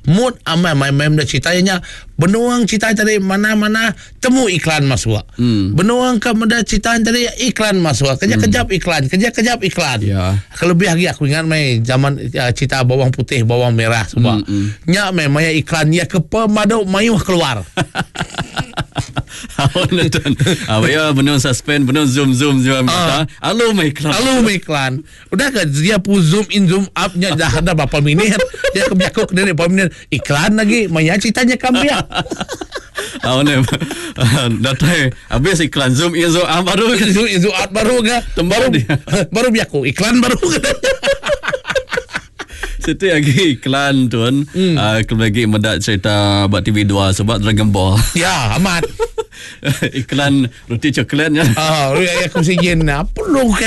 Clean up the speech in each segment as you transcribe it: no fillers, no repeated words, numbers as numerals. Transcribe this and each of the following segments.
mood main ceritanya benuang cerita tadi mana-mana temu iklan masuk. Benuang ke benda cerita tadi iklan masuk. Kejap-kejap iklan, kejap-kejap iklan. Lebih lagi aku ingat mai zaman cerita bawang putih, bawang merah semua. Nya mai maya iklan ya ke pemadu mayuh keluar. Awak nonton. Ya benar suspend, benar zoom mata. Alu iklan. Udah ke dia pu zoom in zoom up nya dah ada berapa minit. Dia kebiakuk dari berapa minit iklan lagi. Maya ceritanya kambiak. Awak ni datai habis iklan zoom in zoom up baru zoom in zoom up baru baru biakuk iklan baru. Situ lagi iklan tuan. Lagi mendak cerita buat TV2 sebab Dragon Ball. Ya, amat. Iklan roti coklatnya. Aku sijin apa lu kan.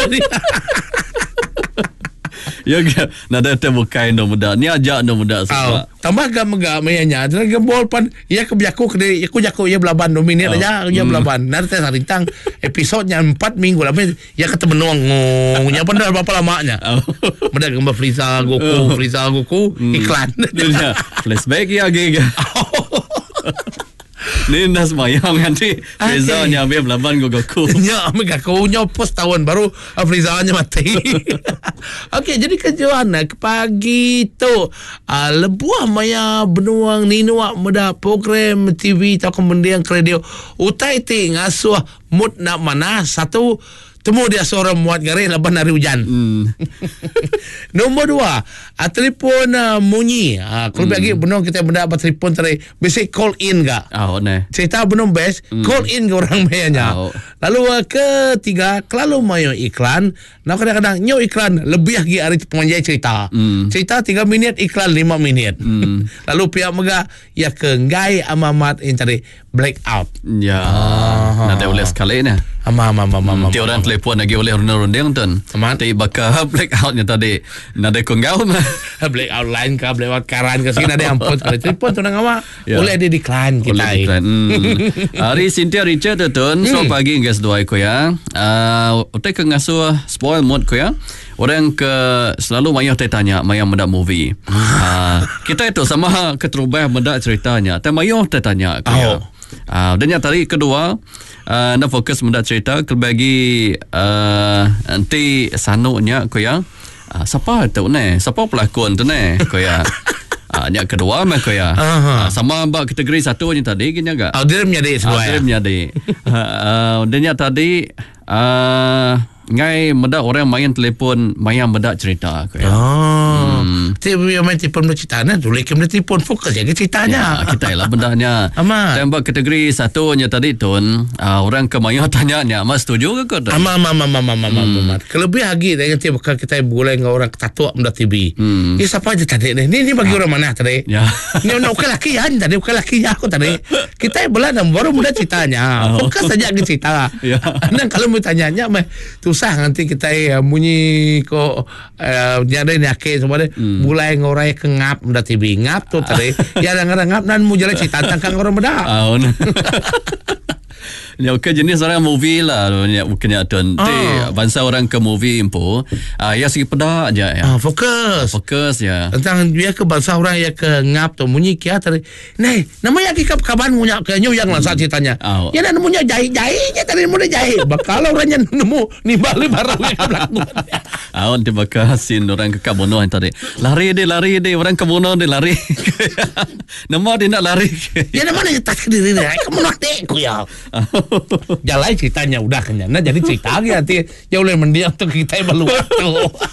Ya nada terbukai no muda. Ni ajak no muda sebab. Tambah gam mayanya Dragon Ball pan ya kebiaku kede aku jaku ya belaban dominir aja ya belaban. Nanti sarintang episodenya 4 minggu lah ya ketemu nya pun dah berapa lamanya. Muda gambar Frieza Goku iklan. Flashback ya giga. Ni nas mayang nanti Frieza nya ambil belaban Goku. Nya ambil Goku nya pos tahun baru Frieza nya mati. Okey, jadi kejuan pagi tu lebuah maya benuang ninuak muda program TV atau kemudian radio utai ti ngasuh mood nak mana satu temu dia seorang muat garis lepas hari hujan. Nombor 2 telefon munyi. Kalau bagi benar kita benda apa telefon tadi basic call in gak? Cerita benar best call in ke orang mayanya. Lalu ketiga kalau mayo iklan, nak kadang-kadang nyo iklan lebih lagi hari penganjai cerita. Cerita 3 minit iklan 5 minit. Lalu pihak mega ya ke ngai amamat yang tadi blackout. Ya. Nanti boleh sekali ni. Dia orang telefon lagi oleh runding tuan. Tapi bakal blackoutnya tadi. Nada kongau mah. Blackout line ke blackout karan ke sini ada ampun. Kalau telefon tu nang awak boleh dia decline kita. Hari Cynthia Richard tuan. So pagi guys doai ko ya. Utai ke ngasuh spoil mood ko ya. Orang ke selalu mayah tanya mayah mendak movie. Kita itu sama keterubah mendak ceritanya. Tapi mayah tanya ko ya. Dan yang tadi kedua nak fokus mendak cerita kelbagi nanti sanunya ko ya. Siapa tu ni? Siapa pelakon tu ni? Ko ya. Yang kedua mak ko ya. Sama bab kategori satu ni tadi gini agak. Dia menjadi sebuah. Dia menjadi. Dan yang tadi ngai mendak orang main telefon mayang mendak cerita ko ya. Tapi main telefon bercerita nah boleh ke telefon fokus jaga ceritanya. Ya, kita lah bendanya. Tembak kategori satunya tadi tuan orang ke mayang tanya mas setuju ke kau? Kelebih lagi dengan tiap kita boleh dengan orang ketatua mendak TV. Ini siapa aja tadi ni? Ni bagi orang mana tadi? Ya. Ni bukan laki ya tadi bukan laki aku tadi. Kita belah baru muda ceritanya. Fokus saja ke cerita. Dan kalau mau tanyanya susah nanti kita bunyi kok nyada ni akhir semua deh mulai ngorai ke ngap muda TV ngap tu tadi ya kadang-kadang ngap dan mu jalan cerita tentang orang muda. Ya, okay, jenis orang movie lah bukannya tuan. Bangsa orang ke movie impo ya segi pedak aja ya. Fokus ya. Tentang dia ke bangsa orang ya ke ngap tu munyi kia tadi. Nah, namanya kikap kaban punya ke nyu yang langsung ceritanya. Ya dan punya jahit-jahitnya tadi mu jahit. Bakal orangnya nemu ni balik barang yang berlaku. Awan tiba ke sin orang ke kabono tadi. Lari deh orang kabono deh lari. Nama dia nak lari. Ya nama dia tak diri dia. Kamu nak teku ya. Jalan ceritanya udah kenyana jadi cerita lagi nanti jauh lebih mendiam tuh kita baru waktu.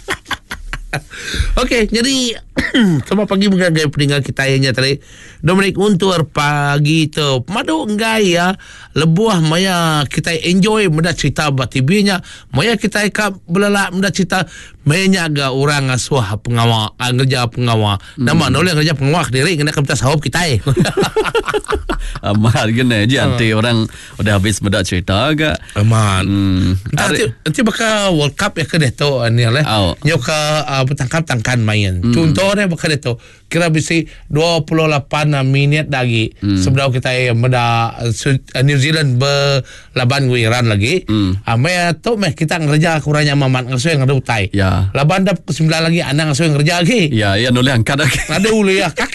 Okey, jadi sama pagi menggagai peninggal kita yang tadi Dominic Untur pagi tu madu enggak ya lebuah maya kita enjoy muda cerita buat TV-nya maya kita ikap belalak muda cerita maya agak orang asuh pengawal kerja pengawal nama oleh kerja pengawal diri kena kita sahab kita aman gini aja nanti orang udah habis muda cerita agak aman nanti bakal World Cup ya ke deto ni lah nyoka bertangkap-tangkan main contohnya bakal deto kira bisa 28 minit lagi sebelum kita meda New Zealand berlaban dengan Iran lagi maya tu kita ngerja kurangnya mamat ngasuh yang ada utai laban dah 9 lagi anak ngasuh yang ngerja lagi ya nulis angkat ada ulu ya